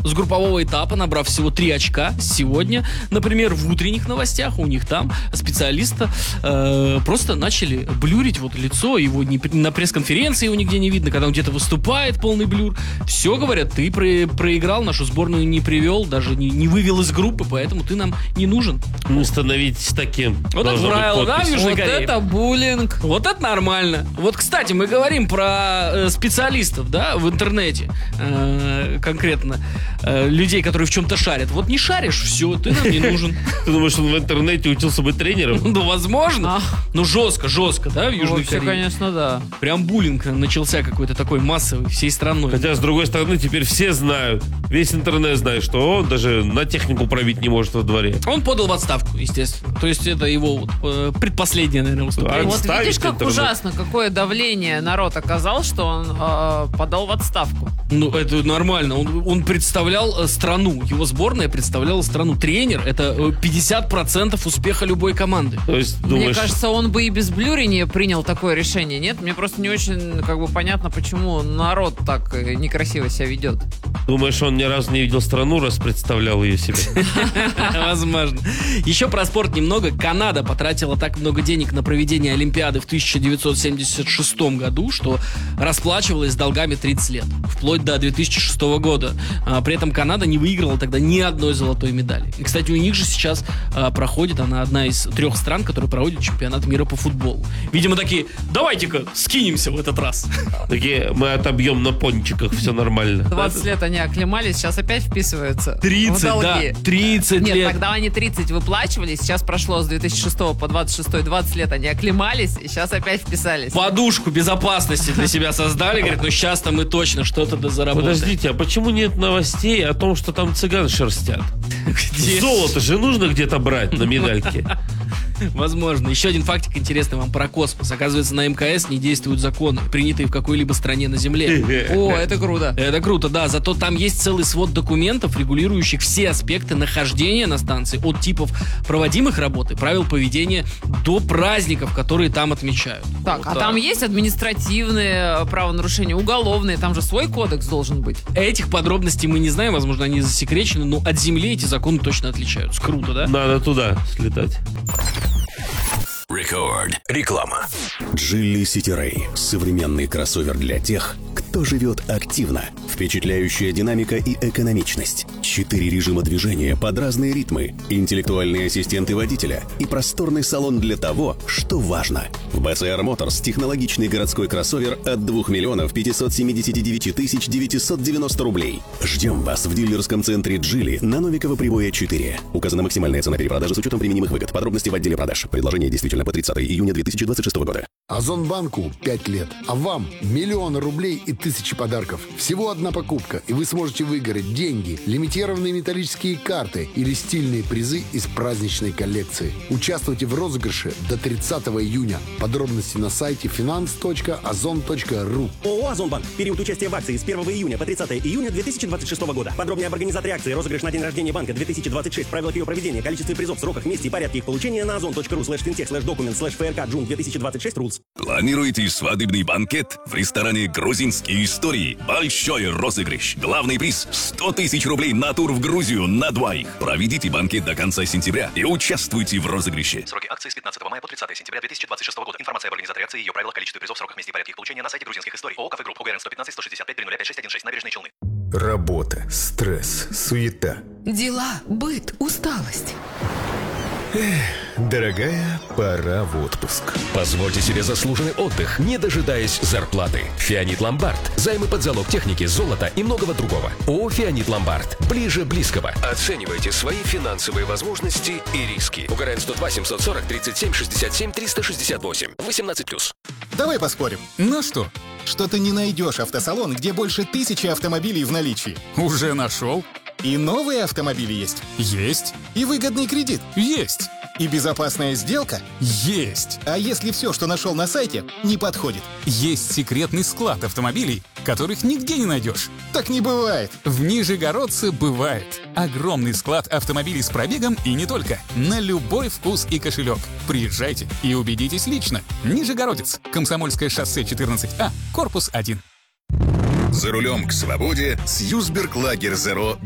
с группового этапа, набрав всего 3 очка сегодня. Например, в утренних новостях у них там специалиста просто начали блюрить вот лицо, его на пресс-конференции его нигде не видно, когда он где-то выступает, полный блюр. Все, говорят, ты проиграл, нашу сборную не привел, даже не вывел из группы, поэтому ты нам не нужен. Не становитесь таким. Вот это правило, да, в Южной Вот Корее? это буллинг. Вот это нормально. Вот, кстати, мы говорим про специалистов, да, в интернете, конкретно людей, которые в чем-то шарят. Вот не шаришь, все, ты нам не нужен. Ты думаешь, он в интернете учился быть тренером? Ну, возможно. Ну, жестко, да, в Южной Вообще, Корее. конечно, да. Прям буллинг начался какой-то такой массовый всей страной. Хотя, с другой стороны, теперь все знают, весь интернет знает, что он даже на технику пробить не может во дворе. Он подал в отставку, естественно. То есть это его предпоследнее, наверное, выступление. Вот Отставить видишь, как интернет. ужасно, какое давление народ оказал, что он подал в отставку. Ну, это нормально. Он представлял страну. Его сборная представляла страну. Тренер — это 50% успеха любой команды. То есть, Мне думаешь, кажется, он бы и без блюрения принял такое решение, нет? Мне просто не очень понятно, почему народ так некрасиво себя ведет. думаешь, он ни разу не видел страну, раз представлял ее себе? Возможно. Еще про спорт немного. Канада потратила так много денег на проведение Олимпиады в 1976 году, что расплачивалась с долгами 30 лет. Вплоть до 2006 года. При этом Канада не выиграла тогда ни одной золотой медали. И, кстати, у них же сейчас проходит, она одна из 3 стран, которые проводят чемпионат мира по футболу. Видимо, такие, давайте-ка скинемся в этот раз. Такие, мы отобьем на пончиках, все нормально. 20 лет они оклемались, сейчас опять вписываются 30, в долги. да, 30 Нет, лет. тогда они 30 выплачивали, сейчас прошло с 2006 по 26 20 лет, они оклемались, и сейчас опять вписались. Подушку безопасности для себя создали. Говорят, ну сейчас-то мы точно что-то заработаем. Подождите, а почему нет новостей о том, что там цыган шерстят? Где? Золото же нужно где-то брать на медальке. Возможно. Еще один фактик интересный вам про космос. Оказывается, на МКС не действуют законы, принятые в какой-либо стране на Земле. О, это круто. Это круто, да. Зато там есть целый свод документов, регулирующих все аспекты нахождения на станции, от типов проводимых работ и правил поведения до праздников, которые там отмечают. Так, Вот а там есть административные правонарушения, уголовные, там же свой кодекс должен быть. Этих подробностей мы не знаем, возможно, они засекречены, но от Земли эти законы точно отличаются. Круто, да? Надо туда слетать. Рекорд. Реклама. Geely City Ray – современный кроссовер для тех, кто живет активно. Впечатляющая динамика и экономичность. 4 режима движения под разные ритмы, интеллектуальные ассистенты водителя и просторный салон для того, что важно. В BCR Motors технологичный городской кроссовер от 2 579 990 рублей. Ждем вас в дилерском центре Geely на Новикова Прибоя 4. Указана максимальная цена перепродажи с учетом применимых выгод. Подробности в отделе продаж. Предложение действительно по 30 июня 2026 года. Озонбанку 5 лет, а вам миллионы рублей и тысячи подарков. Всего одна покупка, и вы сможете выиграть деньги, лимитированные металлические карты или стильные призы из праздничной коллекции. Участвуйте в розыгрыше до 30 июня. Подробности на сайте finance.ozon.ru. ООО «Озонбанк». Период участия в акции с 1 июня по 30 июня 2026 года. Подробнее об организаторе акции, розыгрыш на день рождения банка 2026, правилах ее проведения, количестве призов, сроках, месте и порядке их получения на ozon.ru/fintech/document/frk/June 2026 rules. Планируете свадебный банкет в ресторане «Грузинские истории»? Большой розыгрыш. Главный приз – 100 тысяч рублей на тур в Грузию на двоих. Проведите банкет до конца сентября и участвуйте в розыгрыше. Сроки акции с 15 мая по 30 сентября 2026 года. Информация об организаторе акции, ее правилах, количестве призов, сроках, месте и порядке их получения на сайте грузинских историй. ООО «Кафе Групп». УГРН 115 165 305 5616. Набережные Челны. Работа, стресс, суета. Дела, быт, усталость. Дорогая, пора в отпуск. Позвольте себе заслуженный отдых, не дожидаясь зарплаты. Фианит Ломбард. Займы под залог техники, золота и многого другого. О, Фианит Ломбард. Ближе близкого. Оценивайте свои финансовые возможности и риски. УГРН 102 740 37 67 368. 18+. Давай поспорим. На что? Что ты не найдешь автосалон, где больше 1000 автомобилей в наличии. Уже нашел. И новые автомобили есть. Есть. И выгодный кредит. Есть. И безопасная сделка. Есть. А если все, что нашел на сайте, не подходит? Есть секретный склад автомобилей, которых нигде не найдешь. Так не бывает. В Нижегородце бывает. Огромный склад автомобилей с пробегом и не только. На любой вкус и кошелек. Приезжайте и убедитесь лично. Нижегородец. Комсомольское шоссе 14А, корпус 1. За рулем к свободе с Юсберг Лагер Зеро